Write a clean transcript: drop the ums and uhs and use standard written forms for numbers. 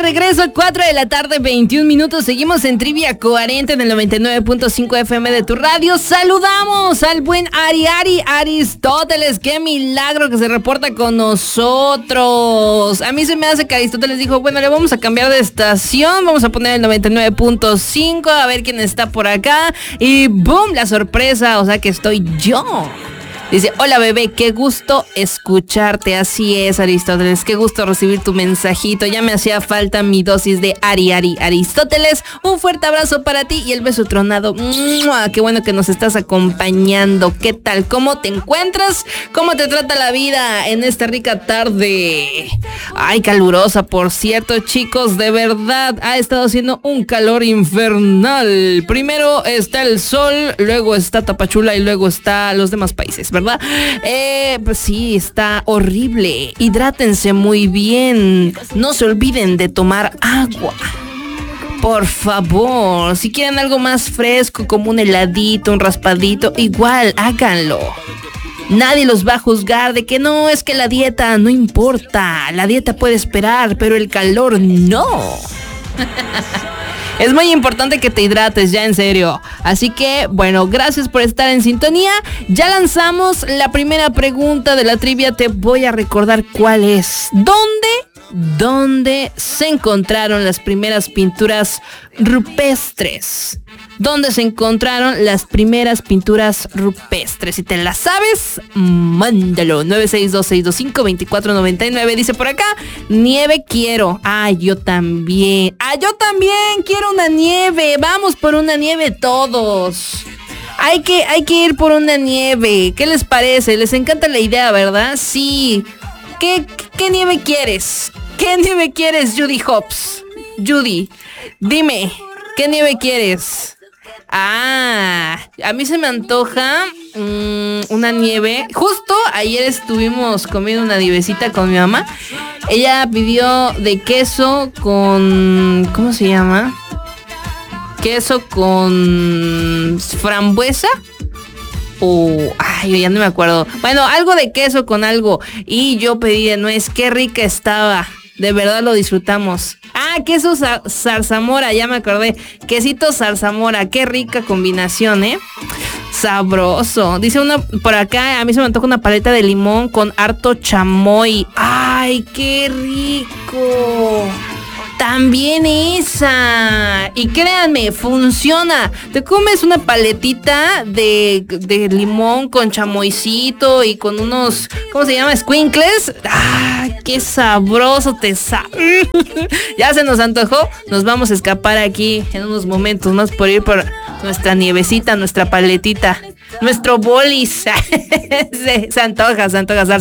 regreso a 4 de la tarde, 21 minutos. Seguimos en Trivia 40 en el 99.5 FM de tu radio. Saludamos al buen Aristóteles. Qué milagro que se reporta con nosotros. A mí se me hace que Aristóteles dijo, bueno, le vamos a cambiar de estación. Vamos a poner el 99.5 a ver quién está por acá. Y ¡boom! La sorpresa, o sea que estoy yo. Dice, hola bebé, qué gusto escucharte. Así es, Aristóteles, qué gusto recibir tu mensajito. Ya me hacía falta mi dosis de Aristóteles. Un fuerte abrazo para ti y el beso tronado. ¡Mua! Qué bueno que nos estás acompañando. ¿Qué tal? ¿Cómo te encuentras? ¿Cómo te trata la vida en esta rica tarde? Ay, calurosa, por cierto, chicos, de verdad, ha estado haciendo un calor infernal. Primero está el sol, luego está Tapachula y luego está los demás países, ¿verdad? Pues sí, está horrible. Hidrátense muy bien. No se olviden de tomar agua. Por favor, si quieren algo más fresco, como un heladito, un raspadito, igual, háganlo. Nadie los va a juzgar de que no, es que la dieta no importa. La dieta puede esperar, pero el calor no. Es muy importante que te hidrates, ya en serio. Así que, bueno, gracias por estar en sintonía. Ya lanzamos la primera pregunta de la trivia. Te voy a recordar cuál es. ¿Dónde se encontraron las primeras pinturas rupestres? ¿Dónde se encontraron las primeras pinturas rupestres? Si te las sabes, mándalo. 962-625-2499. Dice por acá, nieve quiero. Yo también quiero una nieve. Vamos por una nieve todos. Hay que ir por una nieve. ¿Qué les parece? ¿Les encanta la idea, verdad? Sí. ¿Qué nieve quieres? ¿Qué nieve quieres, Judy Hobbs? Judy, dime, ¿qué nieve quieres? A mí se me antoja una nieve. Justo ayer estuvimos comiendo una nievecita con mi mamá. Ella pidió de queso con... ¿cómo se llama? Queso con frambuesa. Yo ya no me acuerdo. Bueno, algo de queso con algo. Y yo pedí de nuez. Qué rica estaba. De verdad lo disfrutamos. Queso zarzamora, ya me acordé. Quesito zarzamora, qué rica combinación, sabroso. Dice uno por acá, a mí se me antoja una paleta de limón con harto chamoy. ¡Ay, qué rico! También esa. Y créanme, funciona. Te comes una paletita de limón con chamoycito y con unos, ¿cómo se llama? Squinkles. Qué sabroso te sabe. Ya se nos antojó. Nos vamos a escapar aquí en unos momentos más por ir por nuestra nievecita, nuestra paletita, nuestro bolis. Se antoja.